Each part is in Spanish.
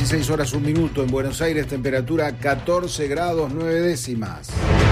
16 horas 1 minuto en Buenos Aires, temperatura 14 grados 9 décimas.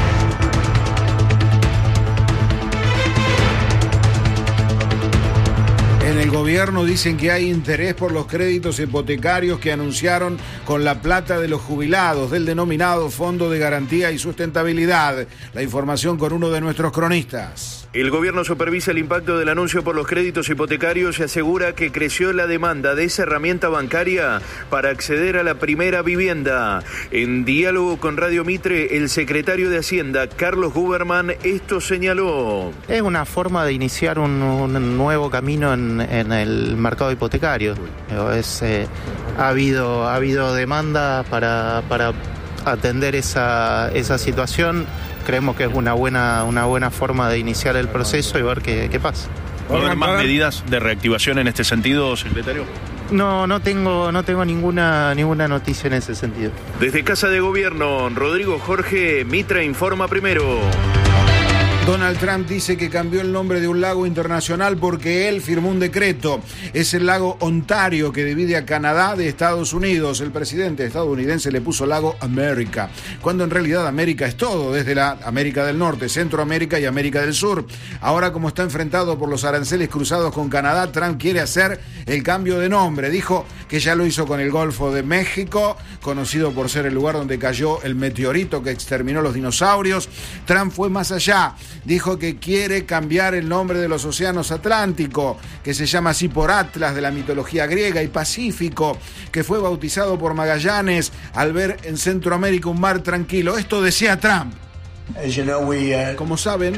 En el gobierno dicen que hay interés por los créditos hipotecarios que anunciaron con la plata de los jubilados del denominado Fondo de Garantía y Sustentabilidad. La información con uno de nuestros cronistas. El gobierno supervisa el impacto del anuncio por los créditos hipotecarios y asegura que creció la demanda de esa herramienta bancaria para acceder a la primera vivienda. En diálogo con Radio Mitre, el secretario de Hacienda, Carlos Guberman, esto señaló. Es una forma de iniciar un nuevo camino en el mercado hipotecario. Ha habido demanda para atender esa situación. Creemos que es una buena forma de iniciar el proceso y ver qué pasa. ¿Va a haber más medidas de reactivación en este sentido, secretario? No tengo ninguna noticia en ese sentido. Desde Casa de Gobierno, Rodrigo Jorge, Mitre informa primero. Donald Trump dice que cambió el nombre de un lago internacional porque él firmó un decreto. Es el lago Ontario que divide a Canadá de Estados Unidos. El presidente estadounidense le puso lago América, cuando en realidad América es todo, desde la América del Norte, Centroamérica y América del Sur. Ahora, como está enfrentado por los aranceles cruzados con Canadá, Trump quiere hacer el cambio de nombre. Dijo que ya lo hizo con el Golfo de México, conocido por ser el lugar donde cayó el meteorito que exterminó los dinosaurios. Trump fue más allá. Dijo que quiere cambiar el nombre de los océanos Atlántico, que se llama así por Atlas de la mitología griega, y Pacífico, que fue bautizado por Magallanes al ver en Centroamérica un mar tranquilo. Esto decía Trump. Como saben,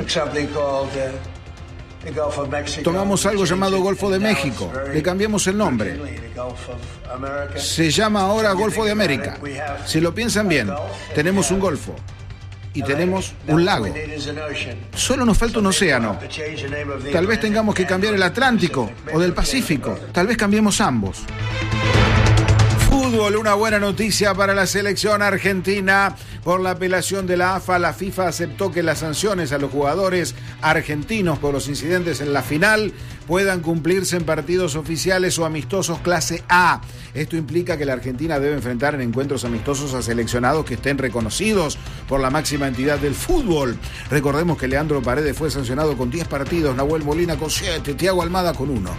tomamos algo llamado Golfo de México, le cambiamos el nombre. Se llama ahora Golfo de América. Si lo piensan bien, tenemos un golfo y tenemos un lago. Solo nos falta un océano. Tal vez tengamos que cambiar el Atlántico o del Pacífico. Tal vez cambiemos ambos. Fútbol, una buena noticia para la selección argentina. Por la apelación de la AFA, la FIFA aceptó que las sanciones a los jugadores argentinos por los incidentes en la final puedan cumplirse en partidos oficiales o amistosos clase A. Esto implica que la Argentina debe enfrentar en encuentros amistosos a seleccionados que estén reconocidos por la máxima entidad del fútbol. Recordemos que Leandro Paredes fue sancionado con 10 partidos, Nahuel Molina con 7, Thiago Almada con 1.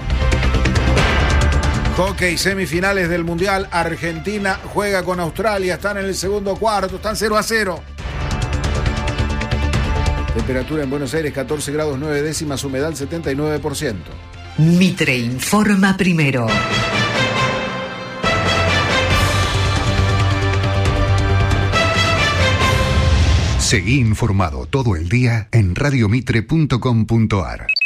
Hockey, semifinales del Mundial. Argentina juega con Australia. Están en el segundo cuarto. Están 0-0. Temperatura en Buenos Aires 14 grados 9 décimas. Humedad 79%. Mitre informa primero. Seguí informado todo el día en radiomitre.com.ar.